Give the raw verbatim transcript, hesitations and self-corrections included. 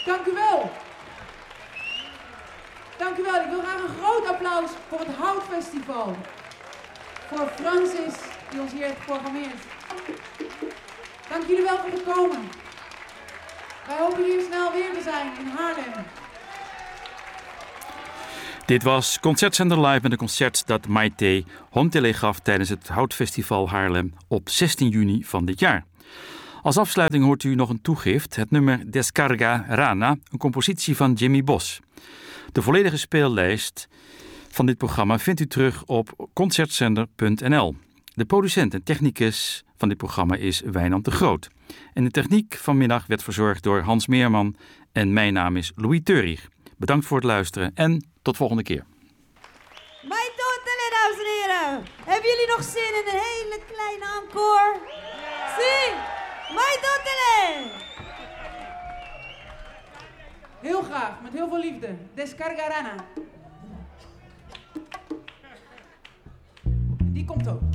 Dank u wel. Dank u wel. Ik wil graag een groot applaus voor het Houtfestival. Voor Francis, die ons hier heeft geprogrammeerd. Dank jullie wel voor het komen. Wij hopen hier snel weer te zijn in Haarlem. Dit was Concertzender Live met een concert dat Maite Hontele gaf tijdens het Houtfestival Haarlem op zestien juni van dit jaar. Als afsluiting hoort u nog een toegift, het nummer Descarga Rana, een compositie van Jimmy Bos. De volledige speellijst van dit programma vindt u terug op concertzender punt n l. De producent en technicus van dit programma is Wijnand de Groot. En de techniek vanmiddag werd verzorgd door Hans Meerman en mijn naam is Louis Teurig. Bedankt voor het luisteren en tot volgende keer. Mijn Hontele, dames en heren. Hebben jullie nog zin in een hele kleine encore? Zie, mijn Hontele. Heel graag, met heel veel liefde. Descarga Rana. Die komt ook.